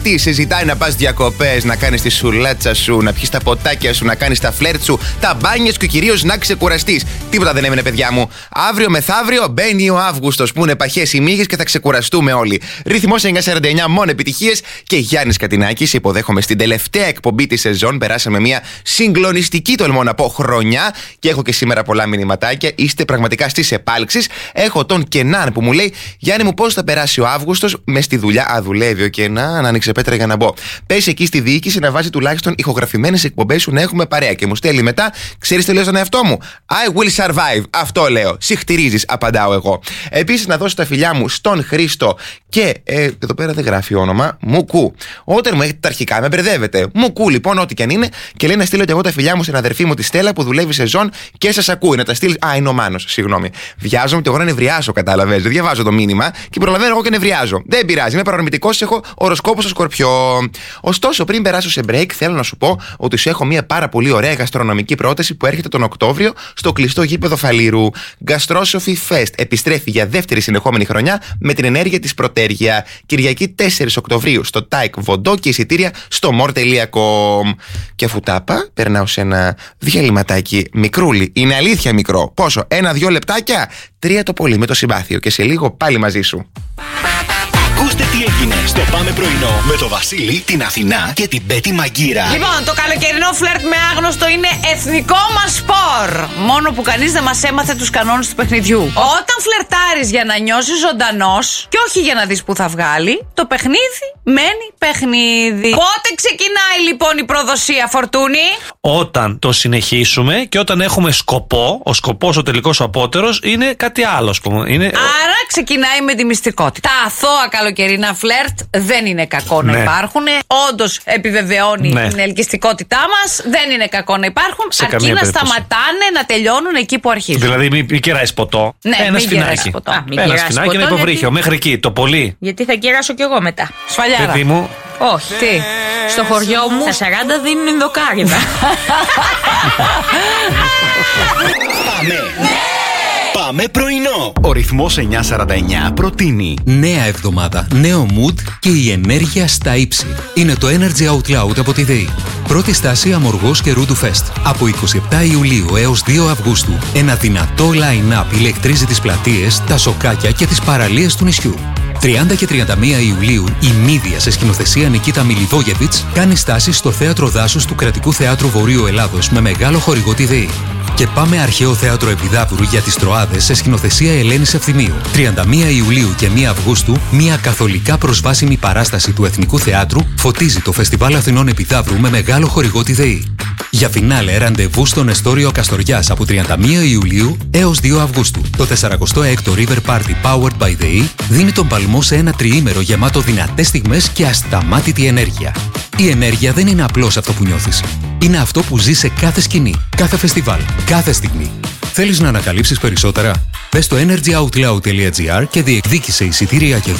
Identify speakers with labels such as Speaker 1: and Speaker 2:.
Speaker 1: Τι σε ζητάει να πας διακοπές, να κάνεις τη σουλάτσα σου, να πιεις τα ποτάκια σου, να κάνεις τα φλερτ σου, τα μπάνια σου και κυρίως να ξεκουραστείς. Τίποτα δεν έμενε, παιδιά μου. Αύριο μεθαύριο μπαίνει ο Αύγουστος που είναι παχές οι μύγες και θα ξεκουραστούμε όλοι. Ρυθμός 949, μόνο επιτυχίες και Γιάννης Κατινάκης. Υποδέχομαι στην τελευταία εκπομπή της σεζόν. Περάσαμε μια συγκλονιστική, τολμώ να πω, χρονιά και έχω και σήμερα πολλά μηνυματάκια. Είστε πραγματικά στις επάλξεις. Έχω τον Κενάν που μου λέει: Γιάννη μου, πώς θα περάσει ο Αύγουστος μες στη δουλειά? Α, δουλεύει ο Κενάν, άνοιξε πέτρα για να μπω. Πες εκεί στη διοίκηση να βάζει τουλάχιστον ηχογραφημένες εκπομπές σου να έχουμε παρέα. Και μου στέλνει μετά: Ξέρεις τι λέω στον εαυτό μου? I will survive. Αυτό λέω. Συχτηρίζεις, απαντάω εγώ. Επίσης, να δώσω τα φιλιά μου στον Χρήστο και εδώ πέρα δεν γράφει όνομα. Μουκού. Όταν μου έχετε τα αρχικά, με μπερδεύετε. Μουκού, λοιπόν, ό,τι και αν είναι. Και λέει να στείλω και εγώ τα φιλιά μου στην αδερφή μου τη Στέλλα που δουλεύει σεζόν και σας ακούει. Να τα στείλει. Α, είναι ο Μάνος, συγγνώμη. Βιάζομαι και εγώ να νευριάσω, κατάλαβες. Δεν διαβάζω το μήνυμα και προλαβαίνω εγώ και νευριάζω. Δεν πειράζει, είμαι παρορμητικός, έχω οροσκόπο στο Σκορπιό. Ωστόσο, πριν περάσω σε break, θέλω να σου πω ότι σου έχω μια πάρα πολύ ωραία γαστρονομική πρόταση που έρχεται τον Οκτώβριο στο κλειστό γήπεδο Φαλήρου. Gastrosophy Fest επιστρέφει για δεύτερη συνεχόμενη χρονιά με την ενέργεια της Πρωτέργεια. Κυριακή 4 Οκτωβρίου στο Τάικ Βοντό και εισιτήρια στο more.com. Και αφού τα είπα, περνάω σε ένα διαλυματάκι μικρούλι. Είναι αλήθεια μικρό. Πόσο? 1-2 λεπτάκια? 3 το πολύ με το συμπάθειο. Και σε λίγο πάλι μαζί σου.
Speaker 2: Ακούστε τι έγινε στο Πάμε Πρωινό με το Βασίλη, την Αθηνά και την Πέτη Μαγκύρα.
Speaker 3: Λοιπόν, το καλοκαιρινό φλερτ με άγνωστο είναι εθνικό μας σπορ. Μόνο που κανείς δεν μας έμαθε τους κανόνες του παιχνιδιού. Όταν φλερτάρεις για να νιώσεις ζωντανός και όχι για να δεις που θα βγάλει, το παιχνίδι μένει παιχνίδι. Πότε ξεκινάει λοιπόν η προδοσία, Φορτούνη?
Speaker 4: Όταν το συνεχίσουμε και όταν έχουμε σκοπό. Ο σκοπός, ο τελικός, ο απότερος είναι κάτι άλλο, ας πούμε.
Speaker 3: Άρα ξεκινάει με τη μυστικότητα. Τα αθώα καλοκαιρινά φλερτ δεν είναι κακό να υπάρχουν. Όντως επιβεβαιώνει την ελκυστικότητά μας. Δεν είναι κακό να υπάρχουν. Αρκεί να σταματάνε να τελειώνουν εκεί που αρχίζουν.
Speaker 4: Δηλαδή, μην κεράσει ποτό.
Speaker 3: Ναι,
Speaker 4: ένα σφινάκι. Ένα σφινάκι, ένα υποβρύχιο. Μέχρι εκεί. Το πολύ.
Speaker 5: Γιατί θα κεράσω κι εγώ μετά.
Speaker 3: Σφαλιάρα.
Speaker 4: Παιδί μου.
Speaker 5: Όχι.
Speaker 3: Τι?
Speaker 5: Στο χωριό μου στα 40 δίνουν δοκάριδα.
Speaker 2: Πάμε πρωινό. Ο ρυθμός 949 προτείνει
Speaker 6: νέα εβδομάδα, νέο mood και η ενέργεια στα ύψη. Είναι το Energy Out Loud από τη ΔΕΗ. Πρώτη στάση Αμοργός και Ρούντου Fest. Από 27 Ιουλίου έως 2 Αυγούστου. Ένα δυνατό line-up ηλεκτρίζει τις πλατείες, τα σοκάκια και τις παραλίες του νησιού. 30 και 31 Ιουλίου η Μύδια σε σκηνοθεσία Νικίτα Μιλιβόγεβιτς κάνει στάση στο Θέατρο Δάσους του Κρατικού Θεάτρου Βορείου Ελλάδος με μεγάλο χορηγό τη ΔΕΗ. Και πάμε Αρχαίο Θέατρο Επιδαύρου για τις Τροάδες σε σκηνοθεσία Ελένης Ευθυμίου. 31 Ιουλίου και 1 Αυγούστου μια καθολικά προσβάσιμη παράσταση του Εθνικού Θεάτρου φωτίζει το Φεστιβάλ Αθηνών Επιδαύρου με μεγάλο χορηγό τη ΔΕΗ. Για φινάλε ραντεβού στον Εστόριο Καστοριάς από 31 Ιουλίου έως 2 Αυγούστου. Το 46ο River Party Powered by ΔΕΗ δίνει τον παλμό σε ένα τριήμερο γεμάτο δυνατές στιγμές και ασταμάτητη ενέργεια. Η ενέργεια δεν είναι απλώς αυτό που νιώθεις. Είναι αυτό που ζεις σε κάθε σκηνή, κάθε φεστιβάλ, κάθε στιγμή. Θέλεις να ανακαλύψεις περισσότερα? Μπες στο energyoutloud.gr και διεκδίκησε εισιτήρια και